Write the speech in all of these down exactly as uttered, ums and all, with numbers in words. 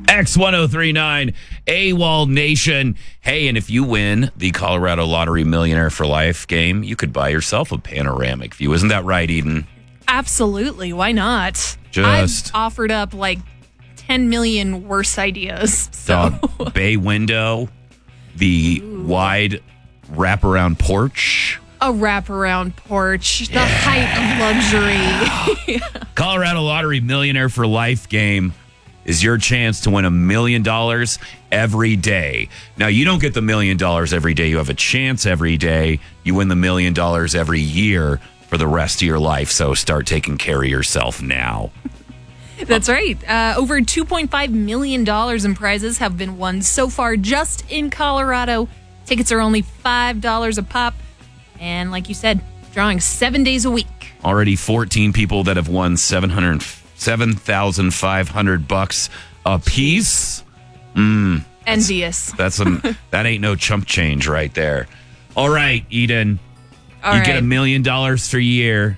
X ten thirty-nine, AWOL Nation. Hey, and if you win the Colorado Lottery Millionaire for Life game, you could buy yourself a panoramic view. Isn't that right, Eden? Absolutely. Why not? Just I've offered up like ten million worse ideas. So. The bay window, the Ooh. wide wraparound porch. A wraparound porch, the yeah. height of luxury. Colorado Lottery Millionaire for Life game is your chance to win a million dollars every day. Now, you don't get the million dollars every day. You have a chance every day. You win the million dollars every year for the rest of your life. So start taking care of yourself now. That's right. Uh, over two point five million dollars in prizes have been won so far just in Colorado. Tickets are only five dollars a pop. And like you said, drawing seven days a week. Already fourteen people that have won seven hundred, seven thousand five hundred bucks a piece. Mm, Envious. That's, that's a, that ain't no chump change right there. All right, Eden. All you right. get a million dollars per year.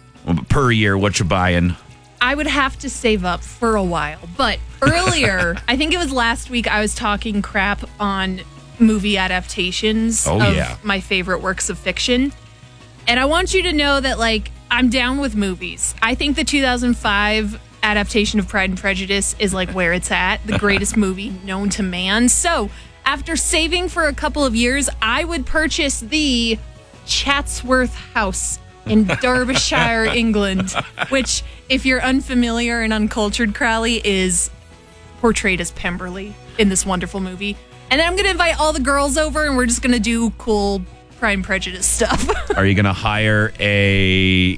Per year, what you buying? I would have to save up for a while. But earlier, I think it was last week, I was talking crap on movie adaptations oh, of yeah. my favorite works of fiction. And I want you to know that, like, I'm down with movies. I think the two thousand five adaptation of Pride and Prejudice is, like, where it's at, the greatest movie known to man. So, after saving for a couple of years, I would purchase the Chatsworth House in Derbyshire, England, which, if you're unfamiliar and uncultured, Crowley, is portrayed as Pemberley in this wonderful movie. And then I'm going to invite all the girls over, and we're just going to do cool Pride and Prejudice stuff. Are you going to hire a,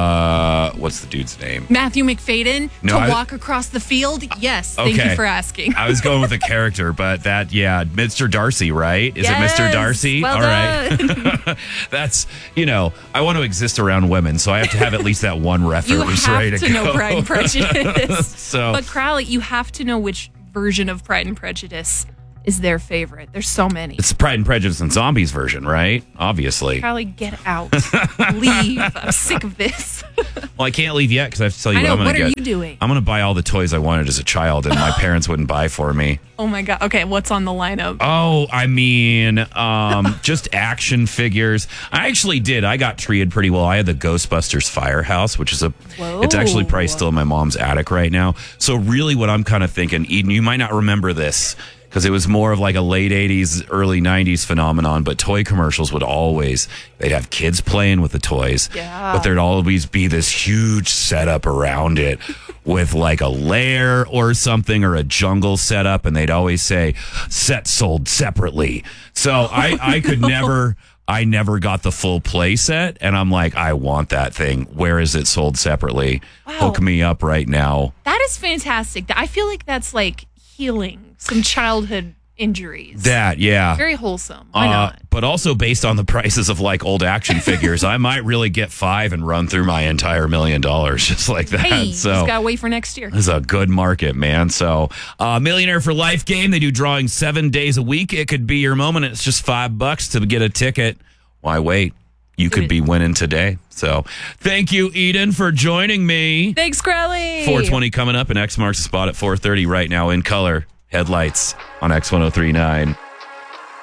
uh, what's the dude's name? Matthew McFadden no, to I, walk across the field? Yes, thank okay. you for asking. I was going with a character, but that, yeah, Mister Darcy, right? Is yes, it Mister Darcy? Well all done. right. That's, you know, I want to exist around women, so I have to have at least that one reference you have ready to, to go. know Pride and Prejudice. so, But Crowley, you have to know which version of Pride and Prejudice is their favorite. There's so many. It's the Pride and Prejudice and Zombies version, right? Obviously. Crowley, get out. Leave. I'm sick of this. Well, I can't leave yet because I have to tell you I what know, I'm going what to get. are you doing? I'm going to buy all the toys I wanted as a child and my parents wouldn't buy for me. Oh my God. Okay, what's on the lineup? Oh, I mean, um, just action figures. I actually did. I got treated pretty well. I had the Ghostbusters Firehouse, which is a, Whoa. it's actually probably still in my mom's attic right now. So really what I'm kind of thinking, Eden, you might not remember this, because it was more of like a late eighties, early nineties phenomenon, but toy commercials would always, they'd have kids playing with the toys, yeah. but there'd always be this huge setup around it with like a lair or something or a jungle setup, and they'd always say, set sold separately. So I, I could never... I never got the full play set, and I'm like, I want that thing. Where is it sold separately? Wow. Hook me up right now. That is fantastic. I feel like that's like healing some childhood injuries. That, yeah. Very wholesome. Why uh, not? But also based on the prices of like old action figures, I might really get five and run through my entire million dollars just like that. Hey, so just gotta wait for next year. This is a good market, man. So uh, Millionaire for Life game, they do drawing seven days a week. It could be your moment. It's just five bucks to get a ticket. Why wait? You could be winning today. So thank you, Eden, for joining me. Thanks, Crowley. four twenty coming up, and X marks the spot at four thirty right now in color. Headlights on X ten thirty-nine.